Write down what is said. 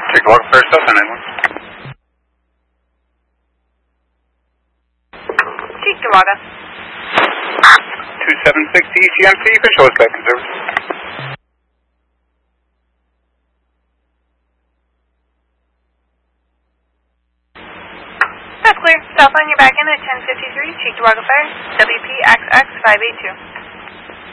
Chickawaga Fire South 911. Chickawaga. 2760 GMC, control is back in service. That's clear. Southline, you're back in at 1053, Chickawaga Fire, WPXX 582.